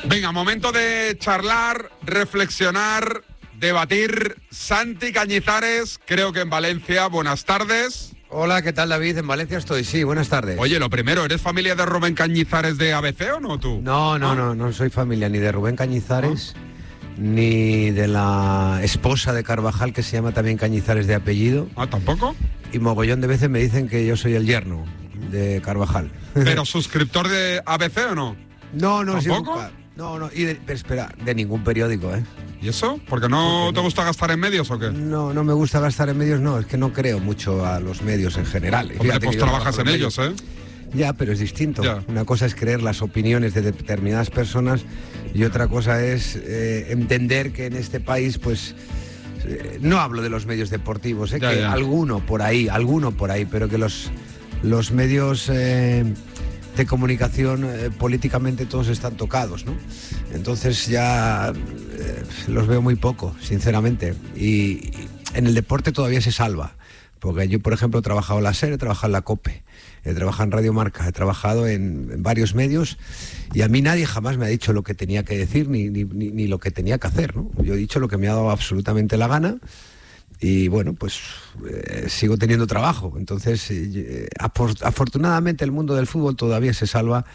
Venga, momento de charlar, reflexionar, debatir. Santi Cañizares, creo que en Valencia. Buenas tardes. Hola, ¿qué tal, David? En Valencia estoy, sí, buenas tardes. Oye, lo primero, ¿eres familia de Rubén Cañizares de ABC o no tú? No soy familia ni de Rubén Cañizares, ni de la esposa de Carvajal, que se llama también Cañizares de apellido. Ah, ¿tampoco? Y mogollón de veces me dicen que yo soy el yerno de Carvajal. ¿Pero suscriptor de ABC o no? No, ¿Tampoco? Sí, no, pero espera, de ningún periódico, ¿eh? ¿Y eso? ¿Porque no te gusta gastar en medios o qué? No me gusta gastar en medios, no, es que no creo mucho a los medios en general. Hombre, pues trabajas en ellos, ¿eh? Ya, pero es distinto. Ya. Una cosa es creer las opiniones de determinadas personas y otra cosa es entender que en este país, pues, no hablo de los medios deportivos, Ya. alguno por ahí, pero que los medios de comunicación políticamente todos están tocados, ¿no? Entonces ya los veo muy poco, sinceramente. Y en el deporte todavía se salva. Porque yo, por ejemplo, he trabajado en la SER, he trabajado en la COPE, he trabajado en Radio Marca, he trabajado en varios medios y a mí nadie jamás me ha dicho lo que tenía que decir ni lo que tenía que hacer, ¿no? Yo he dicho lo que me ha dado absolutamente la gana y bueno, pues sigo teniendo trabajo. Entonces, afortunadamente el mundo del fútbol todavía se salva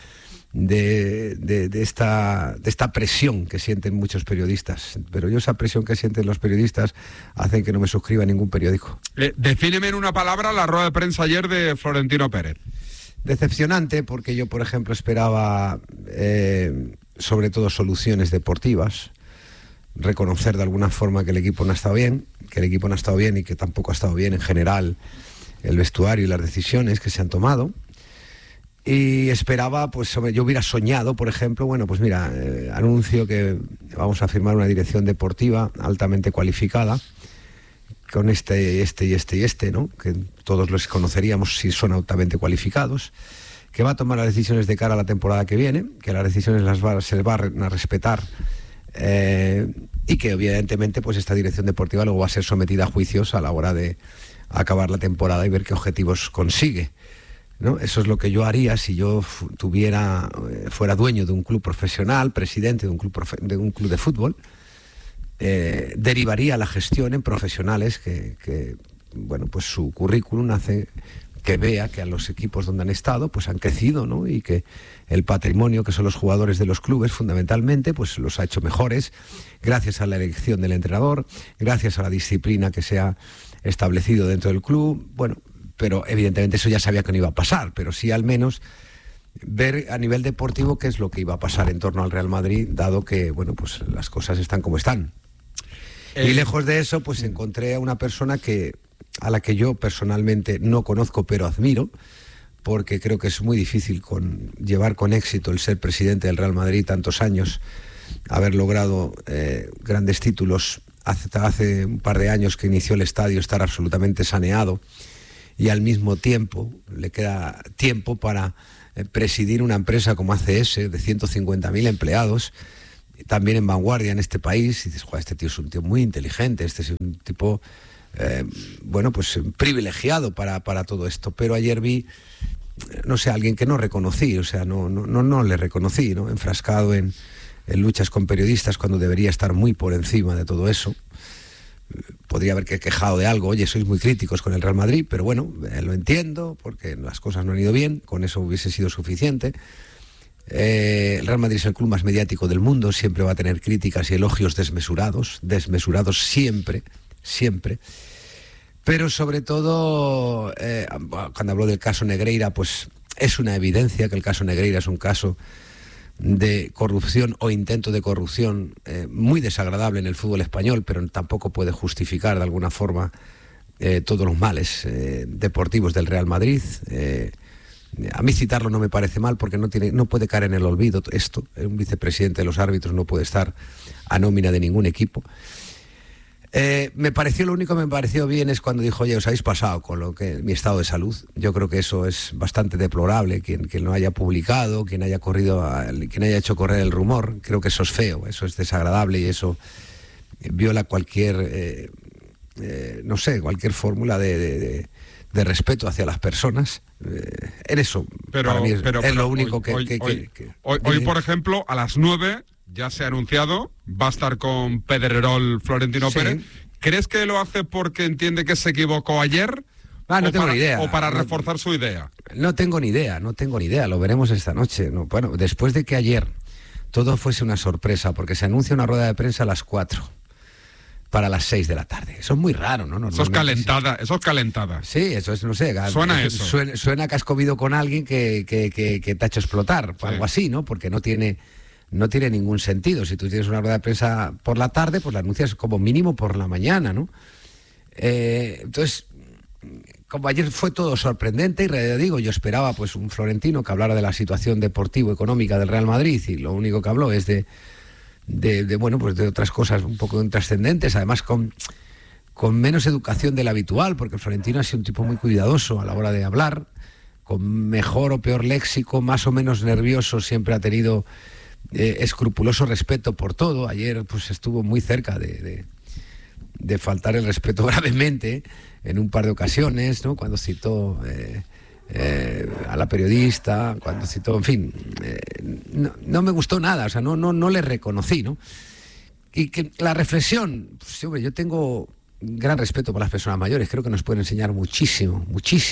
de esta presión que sienten muchos periodistas, pero esa presión que sienten los periodistas hace que no me suscriba a ningún periódico. Defíneme en una palabra la rueda de prensa ayer de Florentino Pérez. Decepcionante, porque yo, por ejemplo, esperaba sobre todo soluciones deportivas, reconocer de alguna forma que el equipo no ha estado bien, y que tampoco ha estado bien en general el vestuario y las decisiones que se han tomado. Y esperaba, pues yo hubiera soñado, por ejemplo, bueno, pues mira, anuncio que vamos a firmar una dirección deportiva altamente cualificada, con este, ¿no? Que todos los conoceríamos si son altamente cualificados, que va a tomar las decisiones de cara a la temporada que viene, que las decisiones se van a respetar, y que evidentemente pues esta dirección deportiva luego va a ser sometida a juicios a la hora de acabar la temporada y ver qué objetivos consigue, ¿no? Eso es lo que yo haría si yo fuera dueño de un club profesional, presidente de un club de fútbol. Derivaría la gestión en profesionales que bueno, pues su currículum hace que vea que a los equipos donde han estado pues han crecido, ¿no? Y que el patrimonio que son los jugadores de los clubes fundamentalmente pues los ha hecho mejores gracias a la elección del entrenador, gracias a la disciplina que se ha establecido dentro del club. Bueno, pero evidentemente eso ya sabía que no iba a pasar, pero sí al menos ver a nivel deportivo qué es lo que iba a pasar en torno al Real Madrid, dado que, bueno, pues las cosas están como están. Y lejos de eso, pues encontré a una persona a la que yo personalmente no conozco, pero admiro, porque creo que es muy difícil llevar con éxito el ser presidente del Real Madrid tantos años, haber logrado grandes títulos, hace un par de años que inició el estadio, estar absolutamente saneado, y al mismo tiempo le queda tiempo para presidir una empresa como ACS de 150.000 empleados, también en vanguardia en este país. Y dices, joder, este tío es un tío muy inteligente, este es un tipo, bueno, pues privilegiado para todo esto. Pero ayer vi, no sé, alguien que no reconocí, o sea, no le reconocí, ¿no? Enfrascado en luchas con periodistas cuando debería estar muy por encima de todo eso. Podría haber quejado de algo, oye, sois muy críticos con el Real Madrid, pero bueno, lo entiendo, porque las cosas no han ido bien, con eso hubiese sido suficiente. El Real Madrid es el club más mediático del mundo, siempre va a tener críticas y elogios desmesurados siempre, pero sobre todo, cuando habló del caso Negreira, pues es una evidencia que el caso Negreira es un caso de corrupción o intento de corrupción muy desagradable en el fútbol español, pero tampoco puede justificar de alguna forma todos los males deportivos del Real Madrid. A mí citarlo no me parece mal porque no puede caer en el olvido esto. Un vicepresidente de los árbitros no puede estar a nómina de ningún equipo. Lo único que me pareció bien es cuando dijo, oye, os habéis pasado con mi estado de salud. Yo creo que eso es bastante deplorable, quien lo haya publicado, quien haya hecho correr el rumor. Creo que eso es feo, eso es desagradable y eso viola cualquier cualquier fórmula de respeto hacia las personas. En eso, para mí es lo único hoy, por ejemplo, a las 9 ya se ha anunciado, va a estar con Pedrerol Florentino Pérez. ¿Crees que lo hace porque entiende que se equivocó ayer? No tengo ni idea. ¿O para reforzar su idea? No tengo ni idea, lo veremos esta noche. No, bueno, después de que ayer todo fuese una sorpresa, porque se anuncia una rueda de prensa a las 4 para las 6 de la tarde. Eso es muy raro, ¿no? Eso es calentada, sí. Eso es calentada. Sí, eso es, no sé. Suena eso. Suena que has comido con alguien que te ha hecho explotar, sí. Algo así, ¿no? Porque no tiene ningún sentido. Si tú tienes una rueda de prensa por la tarde, pues la anuncias como mínimo por la mañana, ¿no? Entonces, como ayer fue todo sorprendente, y ya digo, yo esperaba pues un Florentino que hablara de la situación deportivo-económica del Real Madrid, y lo único que habló es de otras cosas un poco intrascendentes, además con menos educación de la habitual, porque el Florentino ha sido un tipo muy cuidadoso a la hora de hablar, con mejor o peor léxico, más o menos nervioso, siempre ha tenido escrupuloso respeto por todo. Ayer pues estuvo muy cerca de faltar el respeto gravemente en un par de ocasiones, ¿no? Cuando citó a la periodista, cuando citó, en fin, no me gustó nada, o sea, no le reconocí, ¿no? Y que la reflexión, pues, hombre, yo tengo gran respeto por las personas mayores, creo que nos pueden enseñar muchísimo,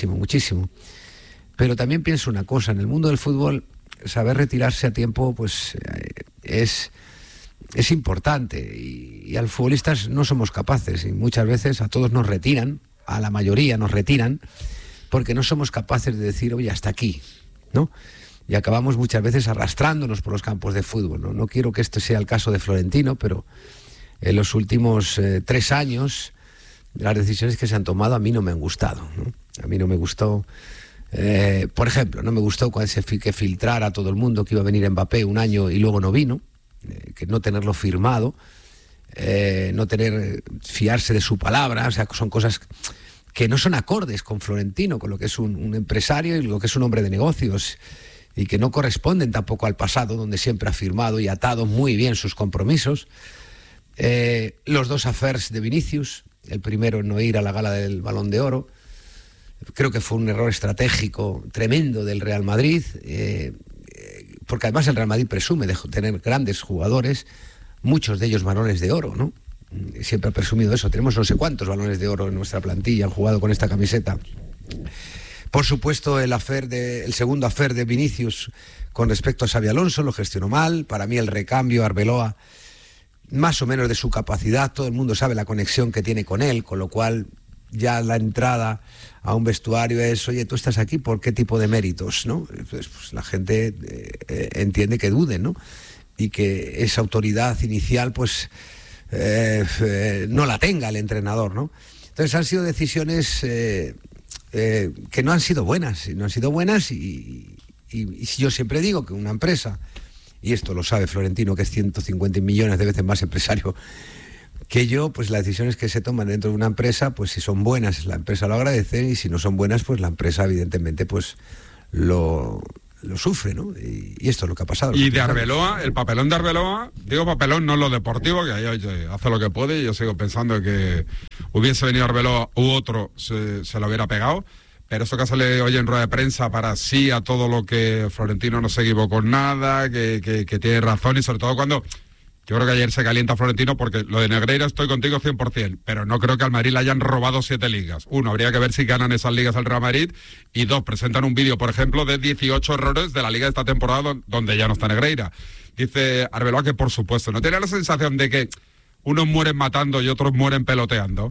pero también pienso una cosa, en el mundo del fútbol, saber retirarse a tiempo, pues es importante, y al futbolistas no somos capaces, y muchas veces a todos nos retiran, a la mayoría nos retiran, porque no somos capaces de decir, oye, hasta aquí, ¿no? Y acabamos muchas veces arrastrándonos por los campos de fútbol, ¿no? No quiero que este sea el caso de Florentino, pero en los últimos 3 años las decisiones que se han tomado a mí no me han gustado, ¿no? A mí no me gustó, por ejemplo, no me gustó cuando que filtrara a todo el mundo que iba a venir Mbappé un año y luego no vino, que no tenerlo firmado, no fiarse de su palabra, o sea, son cosas que no son acordes con Florentino, con lo que es un empresario y lo que es un hombre de negocios, y que no corresponden tampoco al pasado, donde siempre ha firmado y atado muy bien sus compromisos. Los 2 affairs de Vinicius, el primero en no ir a la gala del Balón de Oro, creo que fue un error estratégico tremendo del Real Madrid, porque además el Real Madrid presume de tener grandes jugadores, muchos de ellos balones de oro, ¿no? Siempre ha presumido eso. Tenemos no sé cuántos balones de oro en nuestra plantilla, han jugado con esta camiseta. Por supuesto, el segundo affair de Vinicius con respecto a Xabi Alonso lo gestionó mal. Para mí el recambio Arbeloa, más o menos de su capacidad, todo el mundo sabe la conexión que tiene con él, con lo cual ya la entrada a un vestuario es, oye, tú estás aquí, ¿por qué tipo de méritos, no? Pues la gente entiende que dude, ¿no? Y que esa autoridad inicial, pues no la tenga el entrenador, ¿no? Entonces han sido decisiones que no han sido buenas, y yo siempre digo que una empresa, y esto lo sabe Florentino, que es 150 millones de veces más empresario que yo, pues las decisiones que se toman dentro de una empresa, pues si son buenas, la empresa lo agradece, y si no son buenas, pues la empresa evidentemente pues lo sufre, ¿no? Y esto es lo que ha pasado. Y de Arbeloa, el papelón de Arbeloa, digo papelón, no lo deportivo, que ahí hace lo que puede, y yo sigo pensando que hubiese venido Arbeloa u otro, se lo hubiera pegado, pero eso que sale hoy en rueda de prensa para sí a todo lo que Florentino no se equivocó en nada, que tiene razón, y sobre todo cuando... Yo creo que ayer se calienta Florentino, porque lo de Negreira estoy contigo 100%, pero no creo que al Madrid le hayan robado 7 ligas. 1, habría que ver si ganan esas ligas al Real Madrid, y 2, presentan un vídeo, por ejemplo, de 18 errores de la liga de esta temporada donde ya no está Negreira. Dice Arbeloa que, por supuesto, ¿no tiene la sensación de que unos mueren matando y otros mueren peloteando?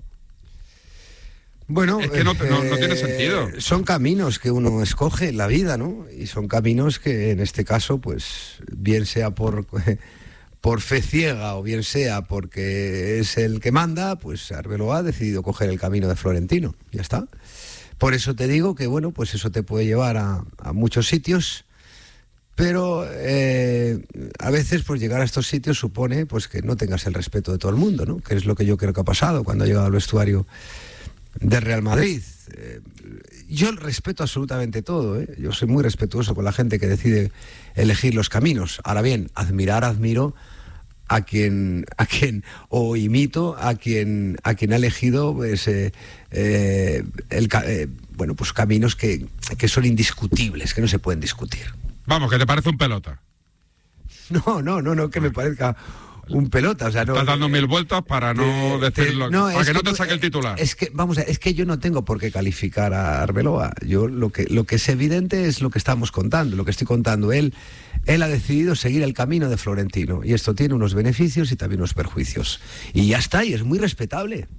Bueno, es que no tiene sentido. Son caminos que uno escoge en la vida, ¿no? Y son caminos que en este caso, pues, bien sea por fe ciega o bien sea porque es el que manda, pues Arbeloa ha decidido coger el camino de Florentino. Ya está. Por eso te digo que, bueno, pues eso te puede llevar a muchos sitios, pero a veces pues llegar a estos sitios supone pues que no tengas el respeto de todo el mundo, ¿no? Que es lo que yo creo que ha pasado cuando ha llegado al vestuario del Real Madrid. Yo respeto absolutamente todo, ¿eh? Yo soy muy respetuoso con la gente que decide elegir los caminos. Ahora bien, admiro a quien o imito a quien ha elegido pues, pues caminos que son indiscutibles, que no se pueden discutir. Vamos, que te parece un pelota. No, que me parezca un pelota, o sea, no. Estás dando mil vueltas para no decirlo, para que no te saque el titular. Es que yo no tengo por qué calificar a Arbeloa. Yo lo que es evidente es lo que estamos contando, lo que estoy contando. Él ha decidido seguir el camino de Florentino y esto tiene unos beneficios y también unos perjuicios. Y ya está, y es muy respetable.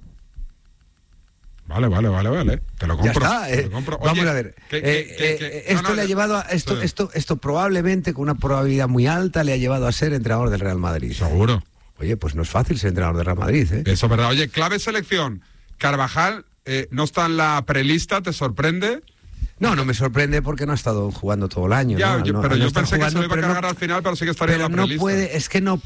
Vale. Te lo compro. Ya está. Te lo compro. Vamos Oye, a ver. Esto le ha llevado a esto probablemente con una probabilidad muy alta le ha llevado a ser entrenador del Real Madrid. Seguro. Oye, pues no es fácil ser entrenador del Real Madrid, ¿eh? Eso es verdad. Oye, clave selección. Carvajal no está en la prelista, ¿te sorprende? No me sorprende porque no ha estado jugando todo el año. Ya, ¿no? pero no yo pensé jugando, que se lo iba a cargar al final, pero sí que estaría en la prelista. No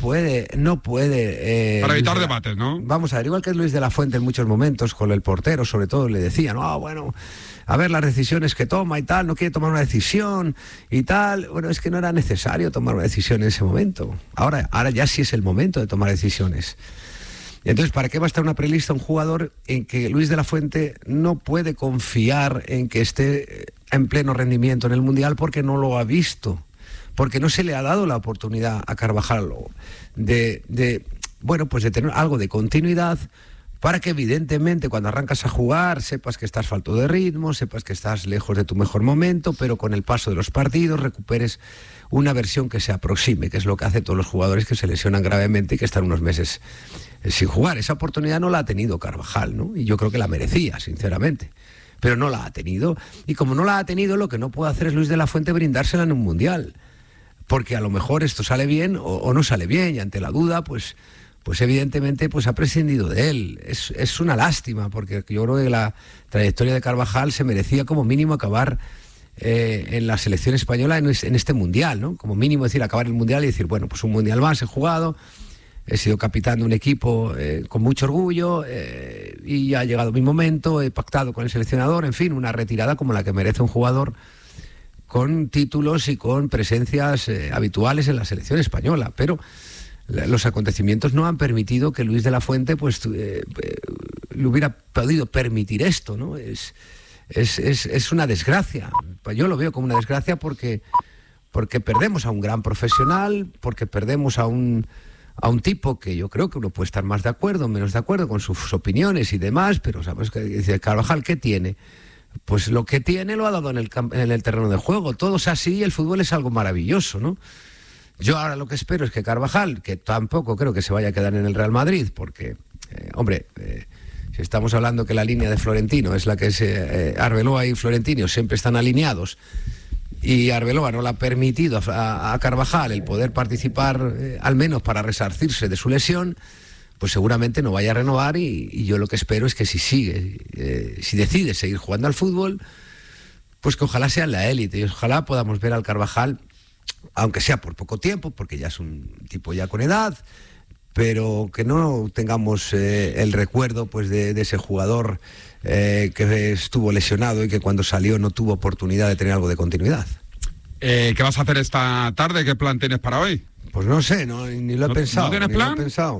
puede. Para evitar debates, ¿no? Vamos a ver, igual que Luis de la Fuente en muchos momentos, con el portero, sobre todo, le decían, a ver las decisiones que toma y tal, no quiere tomar una decisión y tal. Bueno, es que no era necesario tomar una decisión en ese momento. Ahora ya sí es el momento de tomar decisiones. Entonces, ¿para qué va a estar una prelista un jugador en que Luis de la Fuente no puede confiar en que esté en pleno rendimiento en el Mundial porque no lo ha visto? Porque no se le ha dado la oportunidad a Carvajal de tener algo de continuidad para que evidentemente cuando arrancas a jugar sepas que estás falto de ritmo, sepas que estás lejos de tu mejor momento, pero con el paso de los partidos recuperes una versión que se aproxime, que es lo que hacen todos los jugadores que se lesionan gravemente y que están unos meses sin jugar. Esa oportunidad no la ha tenido Carvajal, ¿no? Y yo creo que la merecía, sinceramente. Pero no la ha tenido. Y como no la ha tenido, lo que no puede hacer es Luis de la Fuente brindársela en un Mundial. Porque a lo mejor esto sale bien o no sale bien, y ante la duda, pues evidentemente ha prescindido de él. Es una lástima, porque yo creo que la trayectoria de Carvajal se merecía como mínimo acabar en la selección española en este Mundial, ¿no? Como mínimo decir, acabar el Mundial y decir, bueno, pues un Mundial más he jugado, he sido capitán de un equipo con mucho orgullo y ya ha llegado mi momento, he pactado con el seleccionador, en fin, una retirada como la que merece un jugador con títulos y con presencias habituales en la selección española. Pero los acontecimientos no han permitido que Luis de la Fuente le hubiera podido permitir esto, ¿no? Es una desgracia. Yo lo veo como una desgracia porque perdemos a un gran profesional, porque perdemos a un tipo que yo creo que uno puede estar más de acuerdo, menos de acuerdo con sus opiniones y demás, pero sabes que dice Carvajal, ¿qué tiene? Pues lo que tiene lo ha dado en el terreno de juego. Todo es así y el fútbol es algo maravilloso, ¿no? Yo ahora lo que espero es que Carvajal, que tampoco creo que se vaya a quedar en el Real Madrid, porque, si estamos hablando que la línea de Florentino es la que es Arbeloa y Florentino siempre están alineados, y Arbeloa no le ha permitido a Carvajal el poder participar, al menos para resarcirse de su lesión, pues seguramente no vaya a renovar, y yo lo que espero es que si decide seguir jugando al fútbol, pues que ojalá sea en la élite, y ojalá podamos ver al Carvajal, aunque sea por poco tiempo, porque ya es un tipo ya con edad, pero que no tengamos el recuerdo pues de ese jugador que estuvo lesionado y que cuando salió no tuvo oportunidad de tener algo de continuidad. ¿Qué vas a hacer esta tarde? ¿Qué plan tienes para hoy? Pues no sé, ni lo he pensado. ¿No tienes plan? Lo he pensado,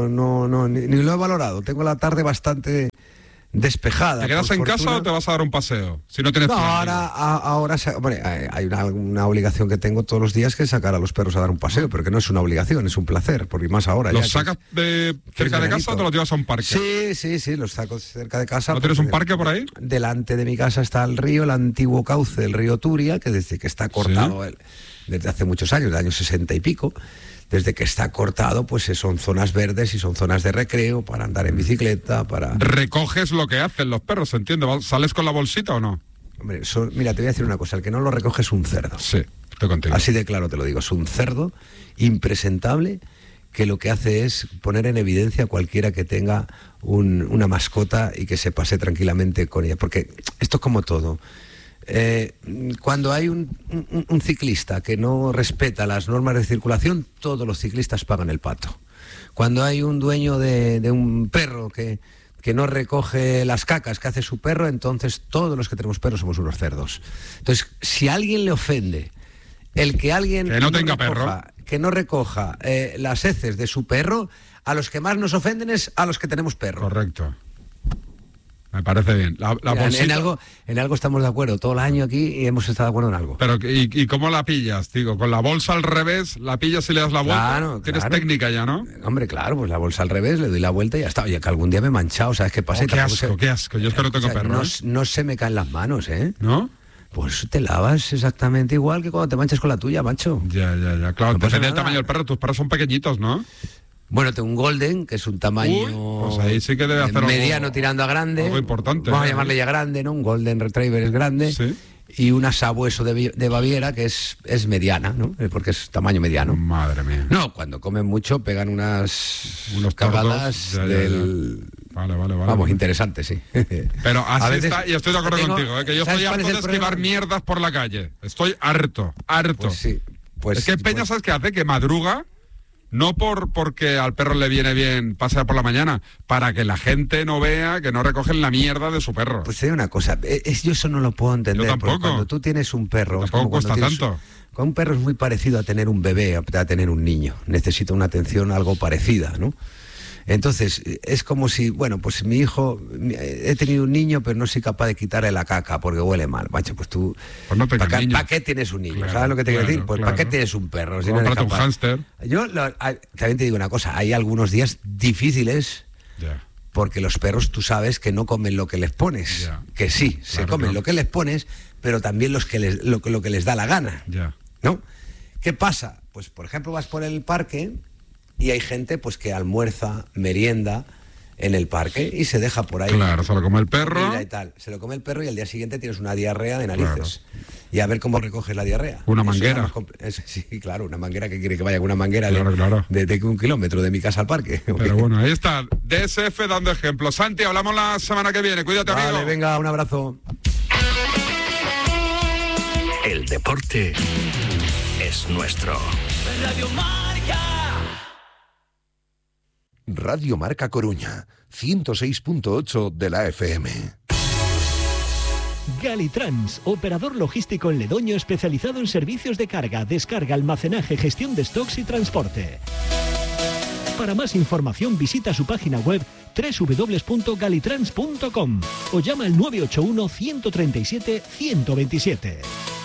ni lo he valorado. Tengo la tarde bastante despejada. ¿Te quedas en casa o te vas a dar un paseo? Si no tienes plan. Ahora hay una obligación que tengo todos los días, que es sacar a los perros a dar un paseo, pero que no es una obligación, es un placer, porque más ahora. ¿Los sacas cerca de casa o te los llevas a un parque? Sí, los saco cerca de casa. ¿No tienes un parque por ahí? Delante de mi casa está el río, el antiguo cauce del río Turia, que desde que está cortado desde hace muchos años, del año 60 y pico, desde que está cortado, pues son zonas verdes y son zonas de recreo para andar en bicicleta, para... ¿Recoges lo que hacen los perros, entiendo? ¿Sales con la bolsita o no? Hombre, mira, te voy a decir una cosa, el que no lo recoge es un cerdo. Sí, estoy contigo. Así de claro te lo digo, es un cerdo impresentable que lo que hace es poner en evidencia a cualquiera que tenga una mascota y que se pase tranquilamente con ella, porque esto es como todo. Cuando hay un ciclista que no respeta las normas de circulación, todos los ciclistas pagan el pato. Cuando hay un dueño de un perro que no recoge las cacas que hace su perro, entonces todos los que tenemos perros somos unos cerdos. Entonces, si a alguien le ofende el que alguien que no recoja las heces de su perro, a los que más nos ofenden es a los que tenemos perro. Correcto. Me parece bien. La bolsita... en algo estamos de acuerdo. Todo el año aquí y hemos estado de acuerdo en algo. Pero, ¿y cómo la pillas? Digo, con la bolsa al revés, la pillas y le das la vuelta. Claro, Tienes claro. técnica ya, ¿no? Hombre, claro, pues la bolsa al revés, le doy la vuelta y ya está. Oye, que algún día me he manchado, ¿sabes qué pasa? Oh, qué asco. Yo es que no tengo perro. No se me caen las manos, ¿eh? ¿No? Pues te lavas exactamente igual que cuando te manchas con la tuya, macho. Ya. Claro, No pasa depende del nada. tamaño del perro. Tus perros son pequeñitos, ¿no? Bueno, tengo un golden, que es un tamaño Pues ahí sí que debe hacer mediano algo, tirando a grande. algo importante. Vamos a llamarle ya grande, ¿no? Un golden retriever es grande. Sí. Y una sabueso de Baviera, que es mediana, ¿no? Porque es tamaño mediano. Madre mía. No, cuando comen mucho pegan unos cagadas ya. del... Vale. Vamos, interesante, sí. Pero A así veces está, y estoy de acuerdo tengo- contigo, que yo ¿sabes estoy cuál harto es de el esquivar problema? mierdas por la calle. Estoy harto. Pues sí. Pues, Es que Peña, pues- ¿sabes qué hace? Que madruga, no porque al perro le viene bien pasear por la mañana, para que la gente no vea que no recogen la mierda de su perro. Pues te digo una cosa, yo eso no lo puedo entender. Yo tampoco. Porque cuando tú tienes un perro... es Tampoco como cuando cuesta tienes- tanto. Con un perro es muy parecido a tener un bebé, a tener un niño. Necesita una atención algo parecida, ¿no? Entonces, es como si, bueno, pues mi hijo, he tenido un niño, pero no soy capaz de quitarle la caca porque huele mal. Macho, pues tú... Pues no tengas niños. ¿Para qué tienes un niño? Claro, ¿Sabes lo que te quiero claro, decir? Pues claro. ¿para qué tienes un perro? Si no eres Cómprate un capaz? hámster. También te digo una cosa, hay algunos días difíciles... Ya. Porque los perros tú sabes que no comen lo que les pones. Ya. Que sí, se Claro, comen claro. lo que les pones, pero también lo que les da la gana. Ya. ¿No? ¿Qué pasa? Pues por ejemplo vas por el parque y hay gente pues que almuerza, merienda en el parque y se deja por ahí. Claro, se lo come el perro. comida y tal. Se lo come el perro y al día siguiente tienes una diarrea de narices. Y a ver cómo recoges la diarrea. Una Eso manguera. ya más sí, claro, una manguera que quiere que vaya con una manguera Claro. de 1 kilómetro de mi casa al parque. Pero bueno, ahí está. DSF dando ejemplo. Santi, hablamos la semana que viene. Cuídate, Vale, amigo. venga, un abrazo. El deporte es nuestro. Radio Marca. Radio Marca Coruña, 106.8 de la FM. Galitrans, operador logístico en Ledoño especializado en servicios de carga, descarga, almacenaje, gestión de stocks y transporte. Para más información visita su página web www.galitrans.com o llama al 981 137 127.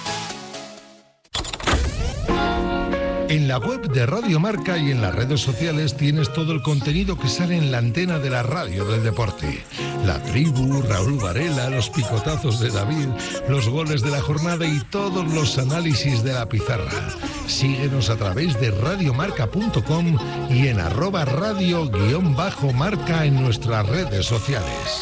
En la web de Radio Marca y en las redes sociales tienes todo el contenido que sale en la antena de la radio del deporte. La tribu, Raúl Varela, los picotazos de David, los goles de la jornada y todos los análisis de la pizarra. Síguenos a través de radiomarca.com y en @radio_marca en nuestras redes sociales.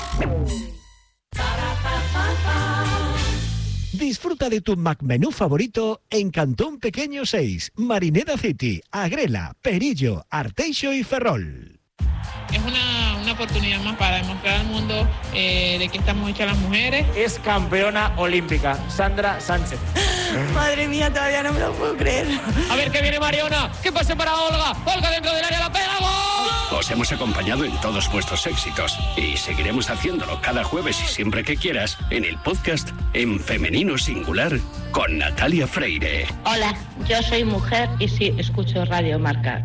Disfruta de tu McMenú favorito en Cantón Pequeño 6, Marineda City, Agrela, Perillo, Arteixo y Ferrol. Es una oportunidad más para demostrar al mundo de que estamos hechas las mujeres. Es campeona olímpica, Sandra Sánchez. Madre mía, todavía no me lo puedo creer. A ver que viene Mariona, que pase para Olga. Olga dentro del área, la pega, ¡gol! Os hemos acompañado en todos vuestros éxitos y seguiremos haciéndolo cada jueves y siempre que quieras en el podcast En Femenino Singular con Natalia Freire. Hola, yo soy mujer y sí, escucho Radio Marca.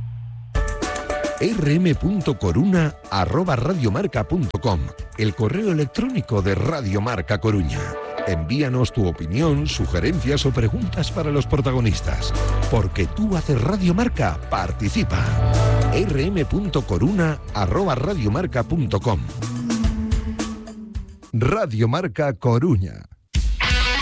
rm.coruna@radiomarca.com, el correo electrónico de Radio Marca Coruña. Envíanos tu opinión, sugerencias o preguntas para los protagonistas. Porque tú haces Radio Marca, participa. rm.coruna@radiomarca.com. Radio Marca Coruña.